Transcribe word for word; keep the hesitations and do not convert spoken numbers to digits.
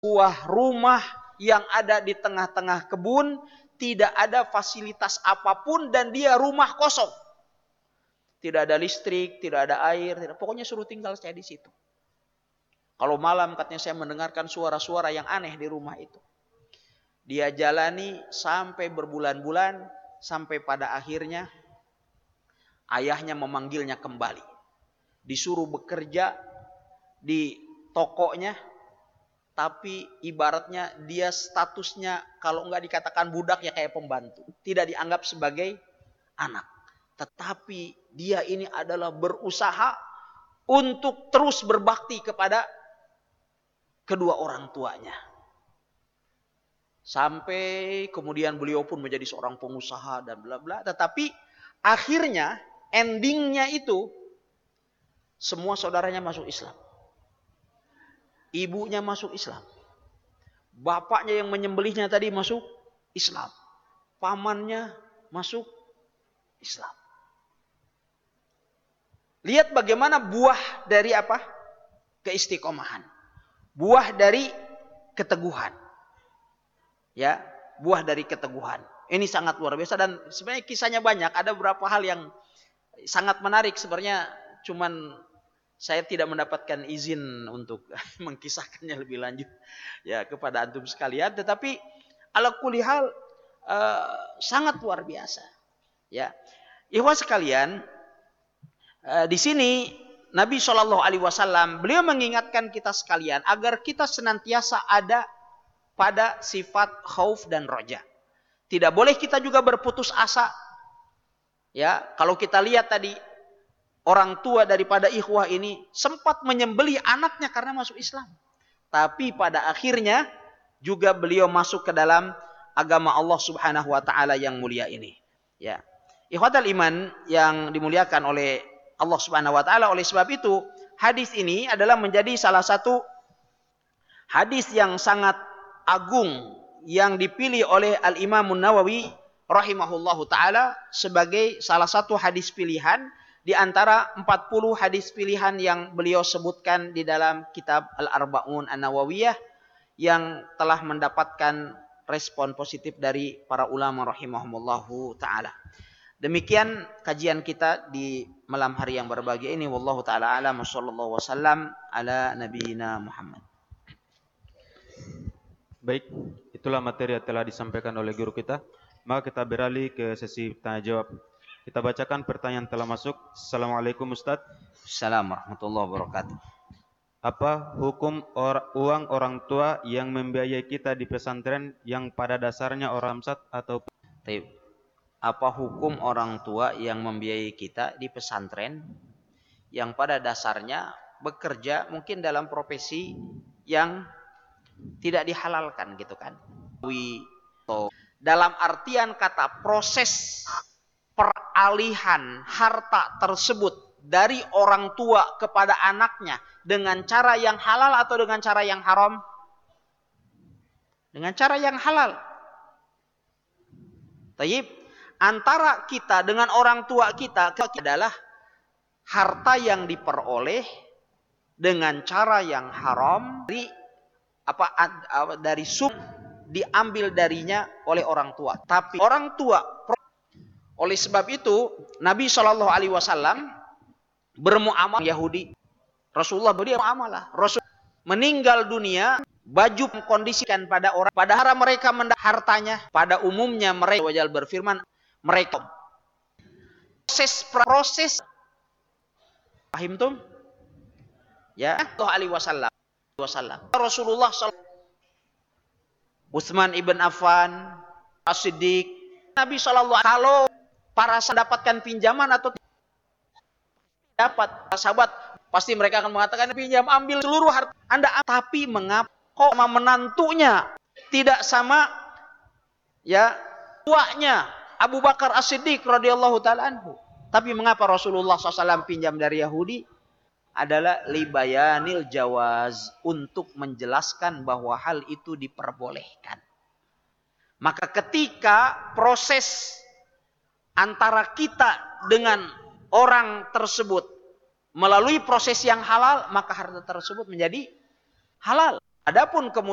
sebuah rumah yang ada di tengah-tengah kebun, tidak ada fasilitas apapun dan dia rumah kosong. Tidak ada listrik, tidak ada air, tidak. Pokoknya suruh tinggal saya di situ. Kalau malam katanya saya mendengarkan suara-suara yang aneh di rumah itu. Dia jalani sampai berbulan-bulan, sampai pada akhirnya ayahnya memanggilnya kembali. Disuruh bekerja di tokonya, tapi ibaratnya dia statusnya kalau enggak dikatakan budak ya kayak pembantu. Tidak dianggap sebagai anak. Tetapi dia ini adalah berusaha untuk terus berbakti kepada kedua orang tuanya. Sampai kemudian beliau pun menjadi seorang pengusaha dan bla bla. Tetapi akhirnya endingnya itu semua saudaranya masuk Islam. Ibunya masuk Islam. Bapaknya yang menyembelihnya tadi masuk Islam. Pamannya masuk Islam. Lihat bagaimana buah dari apa? Keistiqomahan. Buah dari keteguhan. Ya, buah dari keteguhan. Ini sangat luar biasa dan sebenarnya kisahnya banyak. Ada beberapa hal yang sangat menarik. Sebenarnya cuman saya tidak mendapatkan izin untuk mengkisahkannya lebih lanjut ya kepada antum sekalian. Tetapi ala kulli hal uh, sangat luar biasa. Ya, ikhwan sekalian, uh, di sini Nabi shallallahu alaihi wasallam beliau mengingatkan kita sekalian agar kita senantiasa ada pada sifat khauf dan roja. Tidak boleh kita juga berputus asa. Ya, kalau kita lihat tadi orang tua daripada ikhwah ini sempat menyembelih anaknya karena masuk Islam. Tapi pada akhirnya juga beliau masuk ke dalam agama Allah Subhanahu wa taala yang mulia ini. Ya. Ikhwatal iman yang dimuliakan oleh Allah Subhanahu wa taala, oleh sebab itu hadis ini adalah menjadi salah satu hadis yang sangat agung yang dipilih oleh Al-Imam Nawawi rahimahullahu taala sebagai salah satu hadis pilihan di antara empat puluh hadis pilihan yang beliau sebutkan di dalam kitab Al-Arba'un An-Nawawiyah yang telah mendapatkan respon positif dari para ulama rahimahumullahu ta'ala. Demikian kajian kita di malam hari yang berbahagia ini. Wallahu ta'ala a'lam wa sallallahu wasallam ala nabiyina Muhammad. Baik, itulah materi yang telah disampaikan oleh guru kita. Maka kita beralih ke sesi tanya jawab. Kita bacakan pertanyaan telah masuk. Assalamualaikum Ustaz. Assalamualaikum warahmatullahi wabarakatuh. Apa hukum or uang orang tua yang membiayai kita di pesantren yang pada dasarnya orang Ustaz atau apa hukum orang tua yang membiayai kita di pesantren yang pada dasarnya bekerja mungkin dalam profesi yang tidak dihalalkan gitu kan? Dalam artian kata proses peralihan harta tersebut dari orang tua kepada anaknya dengan cara yang halal atau dengan cara yang haram? Dengan cara yang halal. Tayyib, antara kita dengan orang tua kita adalah harta yang diperoleh dengan cara yang haram dari apa dari sum diambil darinya oleh orang tua. Tapi orang tua, oleh sebab itu Nabi shallallahu alaihi wasallam bermuamalah Yahudi. Rasulullah bermuamalah. Rasul meninggal dunia, baju mengkondisikan pada orang, padahal mereka mendapat hartanya. Pada umumnya mereka wajal berfirman mereka proses proses paham tuh? Ya, shallallahu alaihi wasallam. Rasulullah Utsman ibn Affan, As-Siddiq, Nabi shallallahu alaihi wasallam kalau para sahabat dapatkan pinjaman atau dapat sahabat pasti mereka akan mengatakan pinjam ambil seluruh harta Anda, tapi mengapa kok sama menantunya tidak sama ya tuanya Abu Bakar As-Siddiq radhiyallahu taala anhu, tapi mengapa Rasulullah shallallahu alaihi wasallam pinjam dari Yahudi? Adalah libayanil jawaz, untuk menjelaskan bahwa hal itu diperbolehkan. Maka ketika proses antara kita dengan orang tersebut melalui proses yang halal, maka harta tersebut menjadi halal. Adapun kemudian